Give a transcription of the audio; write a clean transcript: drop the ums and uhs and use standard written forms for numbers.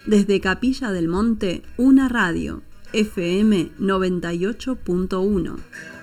Desde Capilla del Monte, una radio, FM 98.1.